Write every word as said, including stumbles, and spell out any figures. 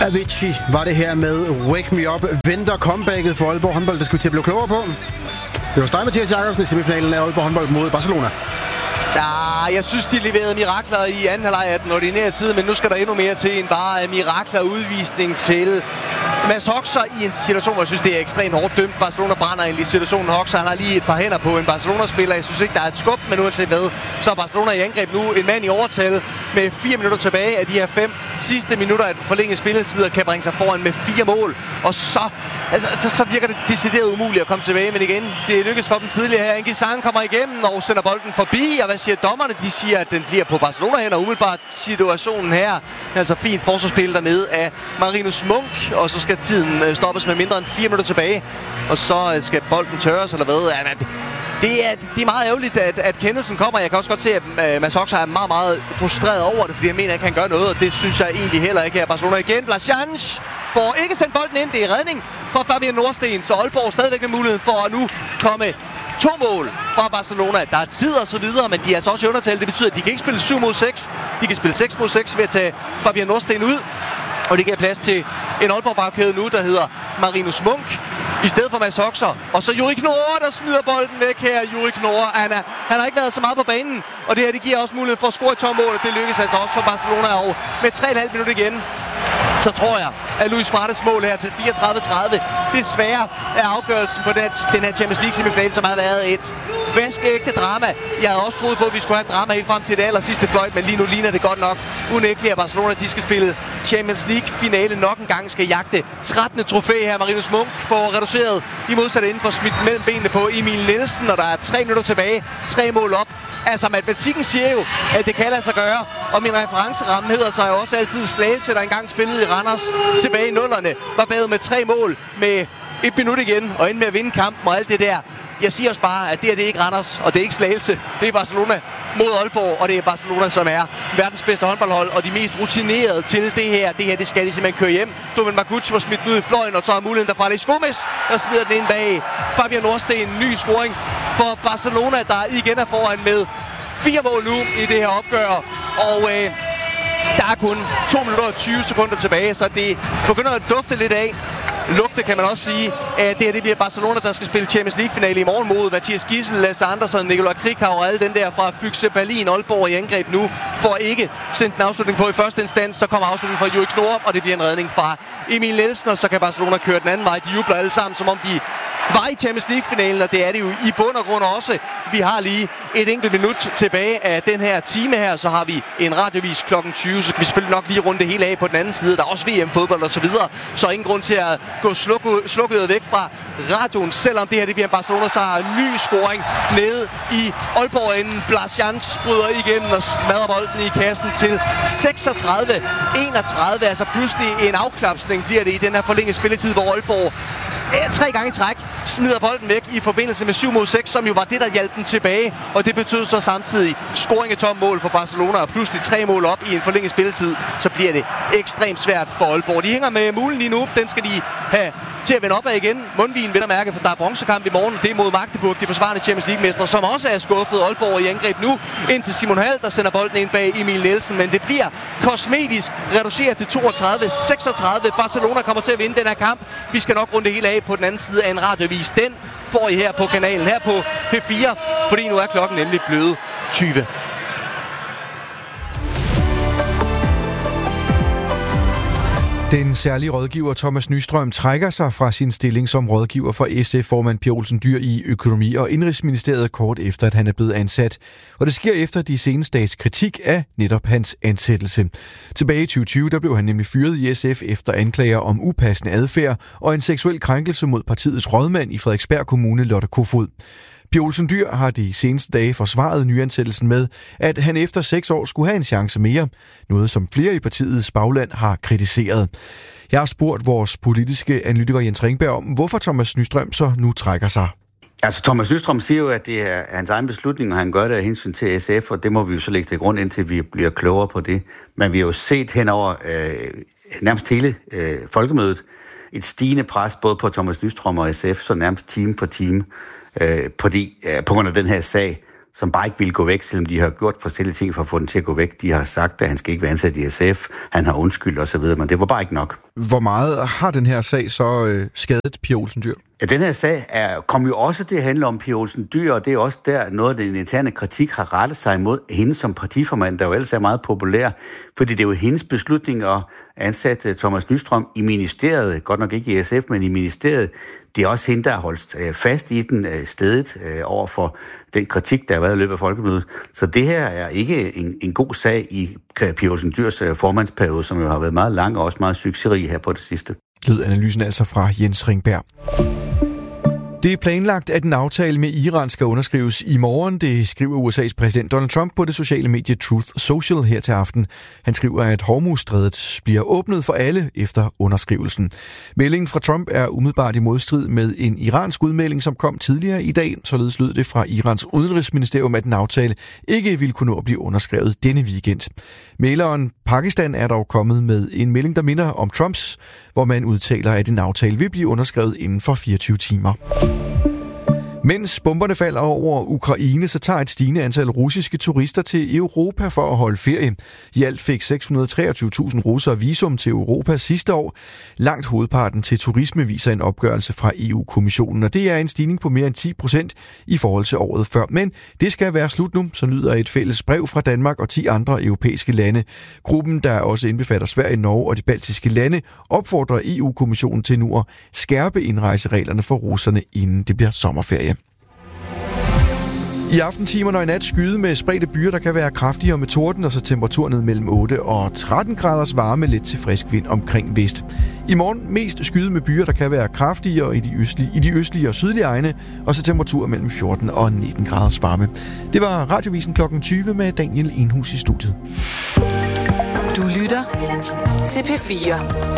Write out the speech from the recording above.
Avicii var det her med Wake Me Up. Venter comebacket for Aalborg håndbold, det skal vi til at blive klogere på. Det var dig, Mathias Jakobsen, i semifinalen af Aalborg håndbold mod Barcelona. Ja, jeg synes, de leverede mirakler i anden halvleg af den ordinære tid, men nu skal der endnu mere til end bare mirakler udvisning til Mads Hoxer i en situation, hvor jeg synes, det er ekstremt hårdt dømt. Barcelona brænder egentlig i situationen. Hoxer, han har lige et par hænder på en Barcelona-spiller. Jeg synes ikke, der er et skub, men uanset hvad, så er Barcelona i angreb nu. En mand i overtal med fire minutter tilbage af de her fem sidste minutter af forlænget spilletid og kan bringe sig foran med fire mål. Og så, altså, så, så virker det decideret umuligt at komme tilbage, men igen, det lykkes for dem tidligere her. Anki Sang kommer igennem og sender bolden forbi, og hvad siger dommerne? De siger, at den bliver på Barcelona hen, og umiddelbart situationen her. Altså fint forsvarsspil dernede af Marinus Munk, og så skal tiden stoppes med mindre end fire minutter tilbage, og så skal bolden tørres, eller hvad? Ja, det er, det er meget ærgerligt, at, at kendelsen kommer. Jeg kan også godt se, at Mads Hoxer er meget, meget frustreret over det, fordi jeg mener, at han kan gøre noget, og det synes jeg egentlig heller ikke her. Barcelona igen. Blasianj får ikke sendt bolden ind. Det er redning for Fabian Nordsten, så Aalborg stadigvæk med muligheden for at nu komme to mål fra Barcelona. Der er tid og så videre, men de er altså også i undertal. Det betyder, at de kan ikke spille syv mod seks. De kan spille seks mod seks ved at tage Fabian Nordsten ud. Og det giver plads til en Aalborg-bagkæde nu, der hedder Marinus Munk, i stedet for Mads Hoxer. Og så Juri Knorre, der smider bolden væk her. Juri Knorre, han, er, han har ikke været så meget på banen. Og det her, det giver også mulighed for at score et tom mål. Og det lykkes altså også for Barcelona. Og med tre komma fem minutter igen, så tror jeg, at Luis Frates mål her til fireogtredive tredive desværre er afgørelsen på den, den her Champions League semifinal, som har været et vaskeægte drama. Jeg havde også troet på, at vi skulle have drama helt frem til det aller sidste fløjt, men lige nu ligner det godt nok unægteligt, at Barcelona de skal spille Champions League finale nok en gang, skal jagte trettende trofæ her. Marinus Munk får reduceret i modsat inden for smidt mellem benene på Emil Nielsen, og der er tre minutter tilbage, tre mål op. Altså, matematikken siger jo, at det kan lade sig gøre, og min referenceramme hedder sig jo også altid Slagelse, der engang spillede i Randers tilbage i nullerne, var bagud med tre mål med et minut igen, og endte med at vinde kampen og alt det der. Jeg siger også bare, at det her, det er ikke Randers, og det er ikke Slagelse. Det er Barcelona mod Aalborg, og det er Barcelona, som er verdens bedste håndboldhold, og de mest rutinerede til det her. Det her, det skal de simpelthen køre hjem. Domen Margucci var smidt ud i fløjen, og så har muligheden derfra. Det er Skomes, der smider den ind bag Fabian Nordsten. Ny scoring for Barcelona, der igen er foran med fire mål nu i det her opgør. Og øh, der er kun to minutter og tyve sekunder tilbage, så det begynder at dufte lidt af. Lugte kan man også sige, at det her det bliver Barcelona, der skal spille Champions League-finale i morgen mod Mathias Gissel, Lasse Andersson, Nikolaj Krikau og alle den der fra Füchse Berlin. Aalborg i angreb nu for ikke sendt en afslutning på i første instans. Så kommer afslutningen fra Juri Knorre, og det bliver en redning fra Emil Nielsen, og så kan Barcelona køre den anden vej. De jubler alle sammen, som om de var i Champions League-finalen, og det er det jo i bund og grund også. Vi har lige et enkelt minut tilbage af den her time her, så har vi en radiovis klokken tyve, så kan vi selvfølgelig nok lige runde det hele af på den anden side. Der er også V M-fodbold og så videre, så ingen grund til at gå slukket, slukket væk fra radioen. Selvom det her det bliver Barcelona, så har en ny scoring nede i Aalborg-enden. Blasianj bryder igennem og smadrer bolden i kassen til seksogtredive enogtredive. Altså pludselig en afklapsning bliver det i den her forlængede spilletid, hvor Aalborg tre gange i træk smider bolden væk i forbindelse med syv mod seks, som jo var det, der hjalp den tilbage. Og det betød så samtidig scoring af tom mål for Barcelona, og pludselig tre mål op i en forlænget spilletid, så bliver det ekstremt svært for Aalborg. De hænger med mulen lige nu. Den skal de have til at vende op af igen. Mundvigen vil der mærke, for der er bronzekamp i morgen. Det er mod Magdeburg, de forsvarende Champions League-mestre, som også er skuffet. Aalborg i angreb nu ind til Simon Hall, der sender bolden ind bag Emil Nielsen, men det bliver kosmetisk reduceret til toogtredive seksogtredive. Barcelona kommer til at vinde den her kamp. Vi skal nok runde det hele af på den anden side af en radiovis. Den får I her på kanalen, her på P fire, fordi nu er klokken nemlig blevet tyve. Den særlige rådgiver Thomas Nystrøm trækker sig fra sin stilling som rådgiver for S F-formand Pia Olsen Dyhr i Økonomi- og Indrigsministeriet kort efter, at han er blevet ansat. Og det sker efter de seneste dages kritik af netop hans ansættelse. Tilbage i tyve tyve der blev han nemlig fyret i S F efter anklager om upassende adfærd og en seksuel krænkelse mod partiets rådmand i Frederiksberg Kommune, Lotte Kofod. Pia Olsen Dyhr har de seneste dage forsvaret nyansættelsen med, at han efter seks år skulle have en chance mere. Noget, som flere i partiets bagland har kritiseret. Jeg har spurgt vores politiske analytiker Jens Ringberg om, hvorfor Thomas Nystrøm så nu trækker sig. Altså, Thomas Nystrøm siger jo, at det er hans egen beslutning, og han gør det af hensyn til S F, og det må vi jo så lægge til grund, indtil vi bliver klogere på det. Men vi har jo set henover øh, nærmest hele øh, folkemødet et stigende pres, både på Thomas Nystrøm og S F, så nærmest time for time. Øh, fordi, øh, på grund af den her sag, som bare ikke ville gå væk, selvom de har gjort forskellige ting for at få den til at gå væk. De har sagt, at han skal ikke være ansat i S F, han har undskyld osv., men det var bare ikke nok. Hvor meget har den her sag så øh, skadet Pia Olsen Dyhr? Ja, den her sag er, kom jo også til at handle om Pia Olsen Dyhr, og det er også der noget af den interne kritik har rettet sig imod hende som partiformand, der jo ellers er meget populær, fordi det er jo hendes beslutning at ansætte Thomas Nystrøm i ministeriet, godt nok ikke i S F, men i ministeriet. Det er også hende, der har holdt fast i den stedet over for den kritik, der har været i løbet af folkemødet. Så det her er ikke en, en god sag i Pia Olsen Dyhrs formandsperiode, som jo har været meget lang og også meget succesrig her på det sidste. Lød analysen altså fra Jens Ringberg. Det er planlagt, at en aftale med Iran skal underskrives i morgen. Det skriver U S A's præsident Donald Trump på det sociale medie Truth Social her til aften. Han skriver, at Hormuzstrædet bliver åbnet for alle efter underskrivelsen. Meldingen fra Trump er umiddelbart i modstrid med en iransk udmelding, som kom tidligere i dag. Således lød det fra Irans udenrigsministerium, at en aftale ikke ville kunne nå at blive underskrevet denne weekend. Mæleren Pakistan er dog kommet med en melding, der minder om Trumps, hvor man udtaler, at en aftale vil blive underskrevet inden for fireogtyve timer. Mens bomberne falder over Ukraine, så tager et stigende antal russiske turister til Europa for at holde ferie. I alt fik seks hundrede og treogtyve tusind russere visum til Europa sidste år. Langt hovedparten til turisme viser en opgørelse fra E U-kommissionen, og det er en stigning på mere end ti procent i forhold til året før. Men det skal være slut nu, så lyder et fælles brev fra Danmark og ti andre europæiske lande. Gruppen, der også indbefatter Sverige, Norge og de baltiske lande, opfordrer E U-kommissionen til nu at skærpe indrejsereglerne for russerne, inden det bliver sommerferie. I aftentimerne og i nat skyde med spredte byer, der kan være kraftigere med torden, og så temperatur ned mellem otte og tretten graders varme, lidt til frisk vind omkring vest. I morgen mest skyde med byer, der kan være kraftigere i de østlige, i de østlige og sydlige egne, og så temperatur mellem fjorten og nitten graders varme. Det var Radiovisen klokken tyve med Daniel Enhus i studiet. Du lytter til P fire.